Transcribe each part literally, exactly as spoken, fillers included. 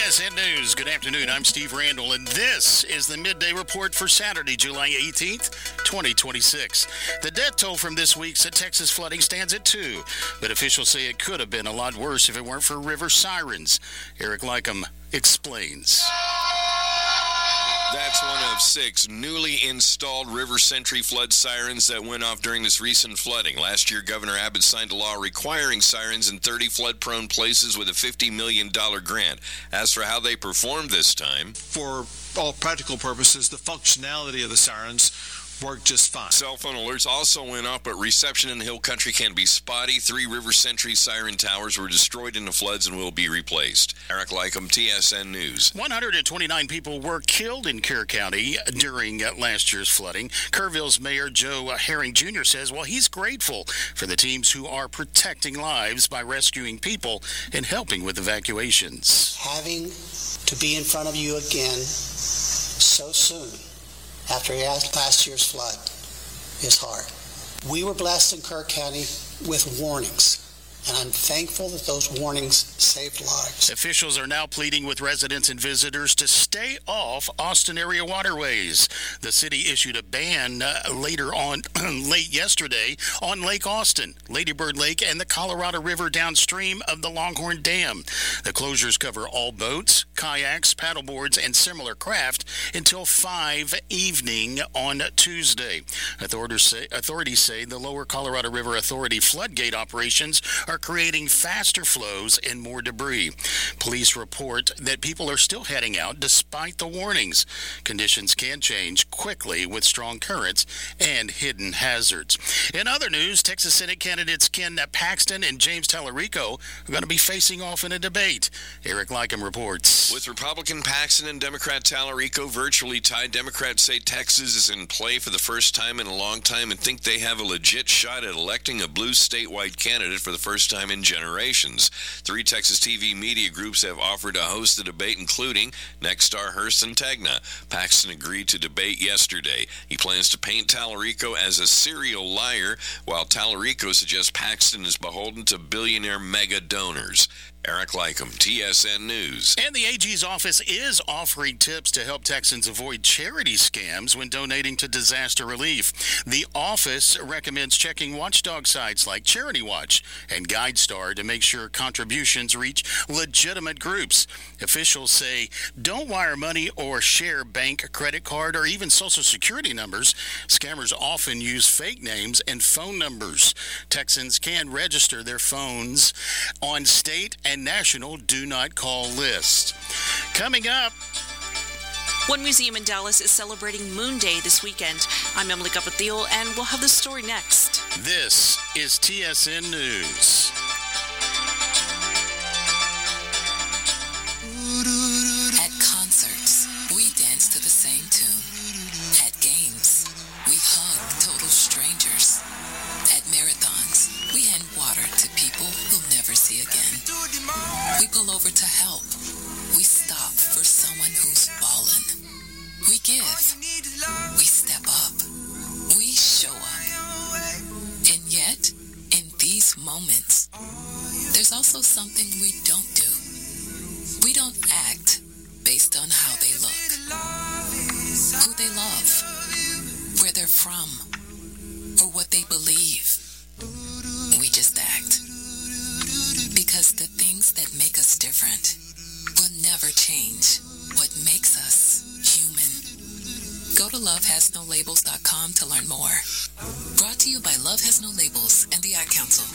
S N News. Good afternoon. I'm Steve Randall, and this is the Midday Report for Saturday, July eighteenth, twenty twenty-six. The death toll from this week's Texas flooding stands at two, but officials say it could have been a lot worse if it weren't for river sirens. Eric Lycum explains. That's one of six newly installed River Sentry flood sirens that went off during this recent flooding. Last year, Governor Abbott signed a law requiring sirens in thirty flood-prone places with a fifty million dollars grant. As for how they performed this time, for all practical purposes, the functionality of the sirens worked just fine. Cell phone alerts also went off, but reception in the Hill Country can be spotty. Three River Sentry siren towers were destroyed in the floods and will be replaced. Eric Lycum, T S N News. one hundred twenty-nine people were killed in Kerr County during uh, last year's flooding. Kerrville's Mayor Joe Herring Junior says, well, he's grateful for the teams who are protecting lives by rescuing people and helping with evacuations. Having to be in front of you again so soon after last year's flood is hard. We were blessed in Kerr County with warnings, and I'm thankful that those warnings saved lives. Officials are now pleading with residents and visitors to stay off Austin area waterways. The city issued a ban uh, later on, late yesterday, on Lake Austin, Lady Bird Lake, and the Colorado River downstream of the Longhorn Dam. The closures cover all boats, kayaks, paddleboards, and similar craft until five evening on Tuesday. Authorities say, authorities say the Lower Colorado River Authority floodgate operations are creating faster flows and more debris. Police report that people are still heading out despite the warnings. Conditions can change quickly with strong currents and hidden hazards. In other news, Texas Senate candidates Ken Paxton and James Tallarico are going to be facing off in a debate. Eric Lycum reports. With Republican Paxton and Democrat Tallarico virtually tied, Democrats say Texas is in play for the first time in a long time and think they have a legit shot at electing a blue statewide candidate for the first time in generations. Three Texas T V media groups have offered to host the debate, including Nexstar, Hearst, and Tegna. Paxton agreed to debate yesterday. He plans to paint Tallarico as a serial liar, while Tallarico suggests Paxton is beholden to billionaire mega donors. Eric Lycum, T S N News. And the A G's office is offering tips to help Texans avoid charity scams when donating to disaster relief. The office recommends checking watchdog sites like Charity Watch and GuideStar to make sure contributions reach legitimate groups. Officials say don't wire money or share bank, credit card, or even social security numbers. Scammers often use fake names and phone numbers. Texans can register their phones on state and national do not call list. Coming up, one museum in Dallas is celebrating Moon Day this weekend. I'm Emily Gupperthiel, and we'll have the story next. This is T S N News. At concerts, we dance to the same tune. At games, we hug total strangers. At marathons, we hand water to people we'll never see again. We pull over to help. We stop for someone who's fallen. We give. We step up. We show up. And yet, in these moments, there's also something we don't do. We don't act based on how they look, who they love, where they're from, or what they believe. We just act. Because the things that make us different will never change what makes us human. Go to love has no labels dot com to learn more. Brought to you by Love Has No Labels and the Ad Council.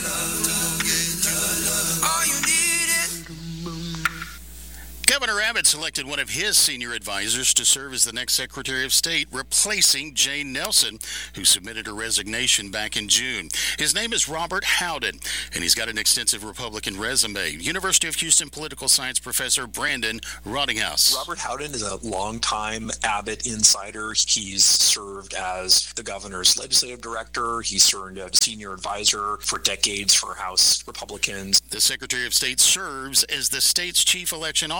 All you need is Governor Abbott selected one of his senior advisors to serve as the next Secretary of State, replacing Jane Nelson, who submitted her resignation back in June. His name is Robert Howden, and he's got an extensive Republican resume. University of Houston political science professor Brandon Rottinghouse. Robert Howden is a longtime Abbott insider. He's served as the governor's legislative director. He served as senior advisor for decades for House Republicans. The Secretary of State serves as the state's chief election officer.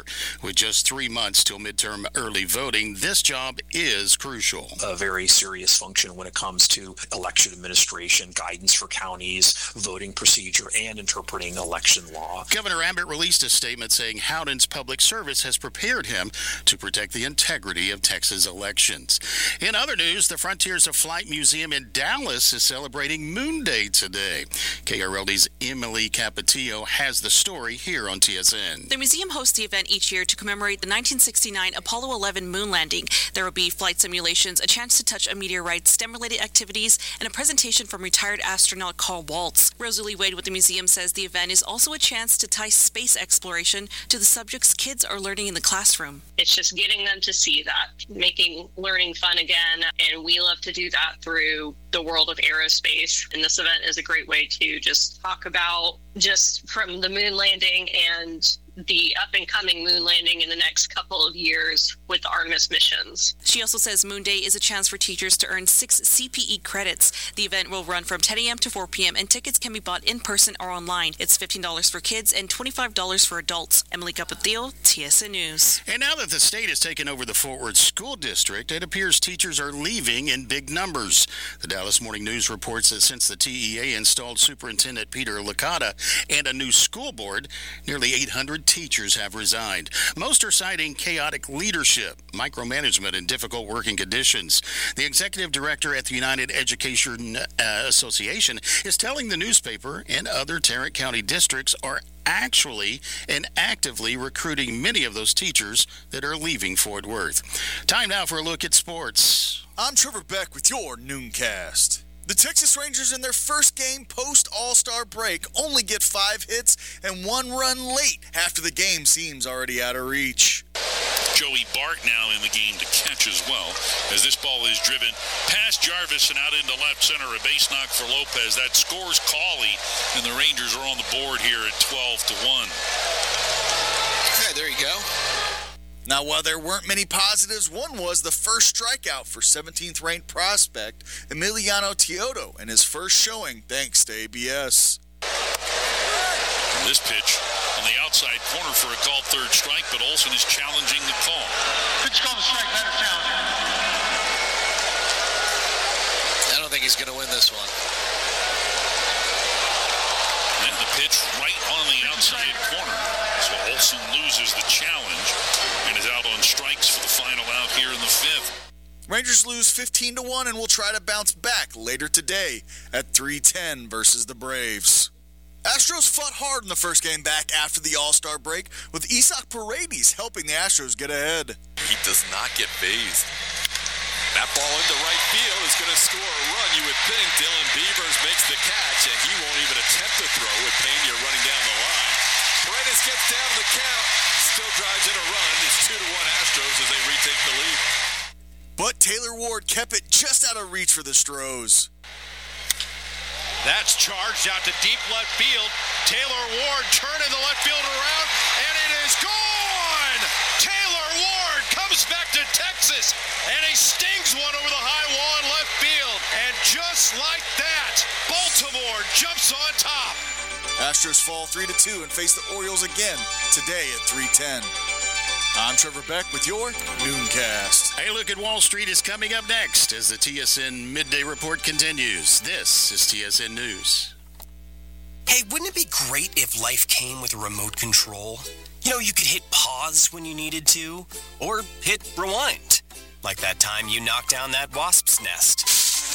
future. With just three months till midterm early voting, this job is crucial. A very serious function when it comes to election administration, guidance for counties, voting procedure, and interpreting election law. Governor Abbott released a statement saying Howden's public service has prepared him to protect the integrity of Texas elections. In other news, the Frontiers of Flight Museum in Dallas is celebrating Moon Day today. K R L D's Emily Capetillo has the story here on T S N. The museum hosts the event each year to commemorate the nineteen sixty-nine Apollo eleven moon landing. There will be flight simulations, a chance to touch a meteorite, STEM-related activities, and a presentation from retired astronaut Carl Waltz. Rosalie Wade with the museum says the event is also a chance to tie space exploration to the subjects kids are learning in the classroom. It's just getting them to see that, making learning fun again, and we love to do that through the world of aerospace. And this event is a great way to just talk about just from the moon landing and the up-and-coming moon landing in the next couple of years with the Artemis missions. She also says Moon Day is a chance for teachers to earn six C P E credits. The event will run from ten a.m. to four p.m. and tickets can be bought in person or online. It's fifteen dollars for kids and twenty-five dollars for adults. Emily Capetillo, T S N News. And now that the state has taken over the Fort Worth School District, it appears teachers are leaving in big numbers. The Dallas Morning News reports that since the T E A installed Superintendent Peter Licata and a new school board, nearly eight hundred teachers have resigned. Most are citing chaotic leadership, micromanagement, and difficult working conditions. The executive director at the United Education uh, Association is telling the newspaper and other Tarrant County districts are actually and actively recruiting many of those teachers that are leaving Fort Worth. Time now for a look at sports. I'm Trevor Beck with your Nooncast. The Texas Rangers in their first game post-All-Star break only get five hits and one run late after the game seems already out of reach. Joey Bart now in the game to catch as well, as this ball is driven past Jarvis and out into left center. A base knock for Lopez. That scores Cawley, and the Rangers are on the board here at twelve to one. Okay, there you go. Now, while there weren't many positives, one was the first strikeout for seventeenth-ranked prospect Emiliano Teodo in his first showing, thanks to A B S. This pitch on the outside corner for a called third strike, but Olsen is challenging the call. Pitch called a strike, batter challenge. I don't think he's going to win this one. And the pitch right on the outside corner. So Olsen loses the challenge and is out on strikes for the final out here in the fifth. Rangers lose fifteen to one and will try to bounce back later today at three ten versus the Braves. Astros fought hard in the first game back after the All-Star break, with Isaac Paredes helping the Astros get ahead. He does not get phased. That ball into right field is going to score a run. You would think Dylan Beavers makes the catch, and he won't even attempt to throw with Pena running down the line. Paredes gets down the count, still drives in a run. It's two to one Astros as they retake the lead. But Taylor Ward kept it just out of reach for the Stros. That's charged out to deep left field. Taylor Ward turning the left field around, and it is gone! Taylor Ward comes back to Texas, and he stings one over the high wall in left field. And just like that, Baltimore jumps on top. Astros fall three to two and face the Orioles again today at three ten. I'm Trevor Beck with your Nooncast. A look at Wall Street is coming up next as the T S N Midday Report continues. This is T S N News. Hey, wouldn't it be great if life came with a remote control? You know, you could hit pause when you needed to, or hit rewind. Like that time you knocked down that wasp's nest.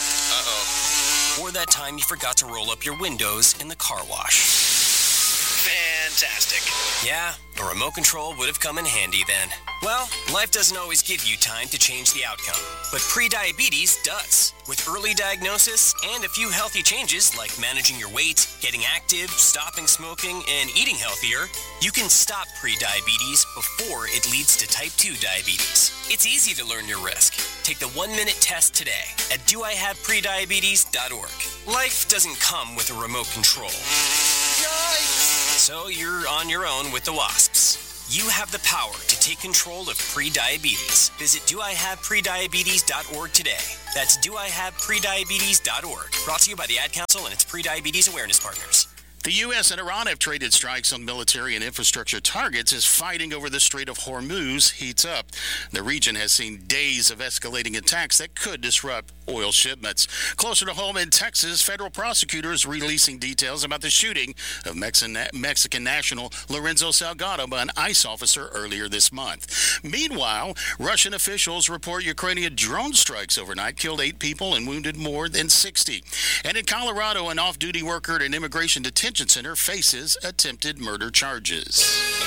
Uh-oh. Or that time you forgot to roll up your windows in the car wash. Fantastic. Yeah, a remote control would have come in handy then. Well, life doesn't always give you time to change the outcome, but prediabetes does. With early diagnosis and a few healthy changes like managing your weight, getting active, stopping smoking, and eating healthier, you can stop prediabetes before it leads to type two diabetes. It's easy to learn your risk. Take the one-minute test today at do I have prediabetes dot org. Life doesn't come with a remote control. So you're on your own with the wasps. You have the power to take control of prediabetes. Visit do I have prediabetes dot org today. That's do I have prediabetes dot org. Brought to you by the Ad Council and its Prediabetes Awareness Partners. The U S and Iran have traded strikes on military and infrastructure targets as fighting over the Strait of Hormuz heats up. The region has seen days of escalating attacks that could disrupt oil shipments. Closer to home in Texas, federal prosecutors releasing details about the shooting of Mexican national Lorenzo Salgado by an ICE officer earlier this month. Meanwhile, Russian officials report Ukrainian drone strikes overnight killed eight people and wounded more than sixty. And in Colorado, an off-duty worker at an immigration detention center faces attempted murder charges.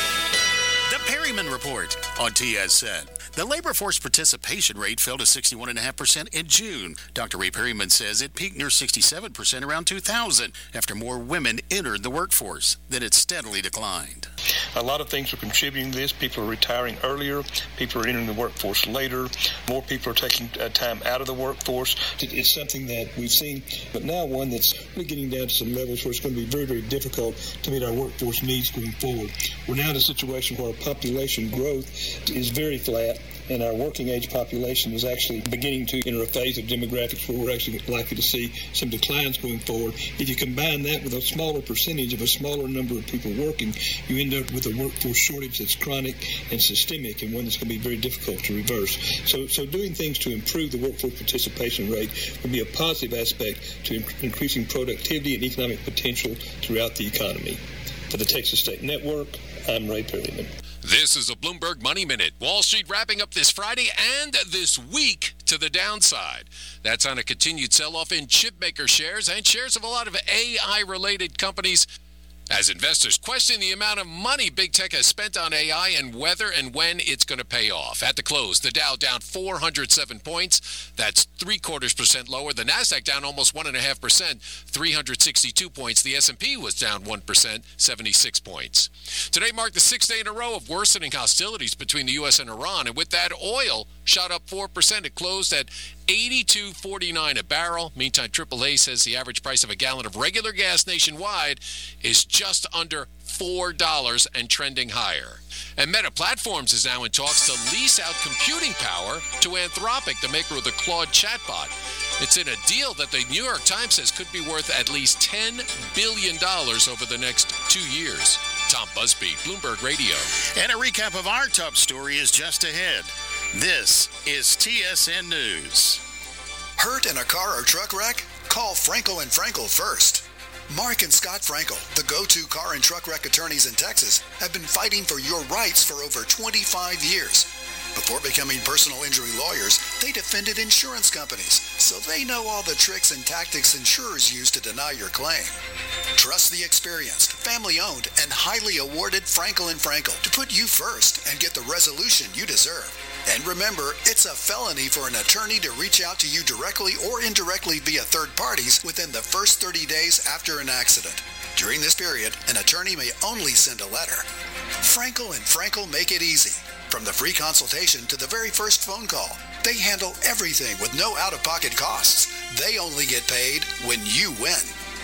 The Perryman Report on T S N. The labor force participation rate fell to sixty-one point five percent in June. Doctor Ray Perryman says it peaked near sixty-seven percent around two thousand after more women entered the workforce. Then it steadily declined. A lot of things are contributing to this. People are retiring earlier. People are entering the workforce later. More people are taking uh, time out of the workforce. It's something that we've seen, but now one that's really getting down to some levels where it's going to be very, very difficult to meet our workforce needs going forward. We're now in a situation where our population growth is very flat, and our working age population is actually beginning to enter a phase of demographics where we're actually likely to see some declines going forward. If you combine that with a smaller percentage of a smaller number of people working, you end up with a workforce shortage that's chronic and systemic, and one that's going to be very difficult to reverse. So, so doing things to improve the workforce participation rate would be a positive aspect to in- increasing productivity and economic potential throughout the economy. For the Texas State Network, I'm Ray Perryman. This is a Bloomberg Money Minute. Wall Street wrapping up this Friday and this week to the downside. That's on a continued sell-off in chipmaker shares and shares of a lot of A I-related companies as investors question the amount of money big tech has spent on A I and whether and when it's going to pay off. At the close, the Dow down four hundred seven points. That's three quarters percent lower. The Nasdaq down almost one and a half percent, three hundred sixty-two points. The S and P was down one percent, seventy-six points. Today marked the sixth day in a row of worsening hostilities between the U S and Iran, and with that, oil shot up four percent. It closed at eighty-two forty-nine a barrel. Meantime, triple A says the average price of a gallon of regular gas nationwide is just under four dollars and trending higher. And Meta Platforms is now in talks to lease out computing power to Anthropic, the maker of the Claude chatbot. It's in a deal that the New York Times says could be worth at least ten billion dollars over the next two years. Tom Busby, Bloomberg Radio. And a recap of our top story is just ahead. This is T S N News. Hurt in a car or truck wreck? Call Frankel and Frankel first. Mark and Scott Frankel, the go-to car and truck wreck attorneys in Texas, have been fighting for your rights for over twenty-five years. Before becoming personal injury lawyers, they defended insurance companies, so they know all the tricks and tactics insurers use to deny your claim. Trust the experienced, family-owned, and highly awarded Frankel and Frankel to put you first and get the resolution you deserve. And remember, it's a felony for an attorney to reach out to you directly or indirectly via third parties within the first thirty days after an accident. During this period, an attorney may only send a letter. Frankel and Frankel make it easy. From the free consultation to the very first phone call, they handle everything with no out-of-pocket costs. They only get paid when you win.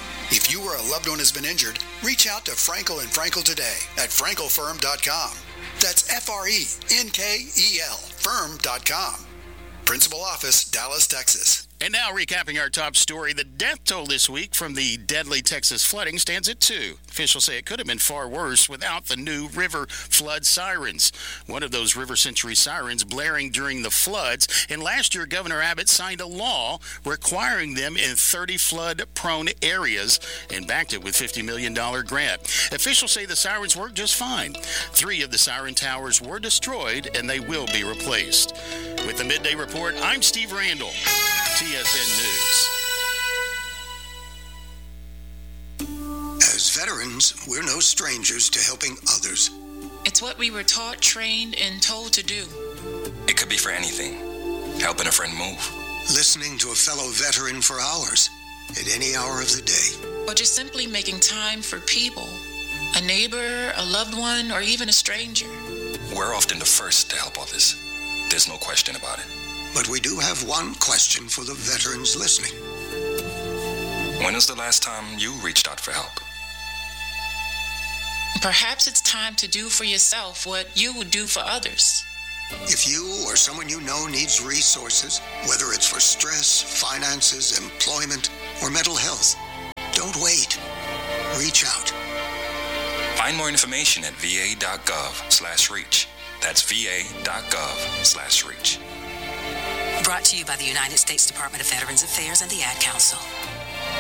If you or a loved one has been injured, reach out to Frankel and Frankel today at frankel firm dot com. That's F R E N K E L firm dot com. Principal office, Dallas, Texas. And now recapping our top story, the death toll this week from the deadly Texas flooding stands at two. Officials say it could have been far worse without the new river flood sirens. One of those River Century sirens blaring during the floods, and last year Governor Abbott signed a law requiring them in thirty flood-prone areas and backed it with a fifty million dollars grant. Officials say the sirens worked just fine. Three of the siren towers were destroyed, and they will be replaced. With the Midday Report, I'm Steve Randall. T S N News. As veterans, we're no strangers to helping others. It's what we were taught, trained, and told to do. It could be for anything. Helping a friend move. Listening to a fellow veteran for hours, at any hour of the day. Or just simply making time for people. A neighbor, a loved one, or even a stranger. We're often the first to help others. There's no question about it. But we do have one question for the veterans listening. When was the last time you reached out for help? Perhaps it's time to do for yourself what you would do for others. If you or someone you know needs resources, whether it's for stress, finances, employment, or mental health, don't wait. Reach out. Find more information at va.gov slash reach. That's va.gov slash reach. Brought to you by the United States Department of Veterans Affairs and the Ad Council.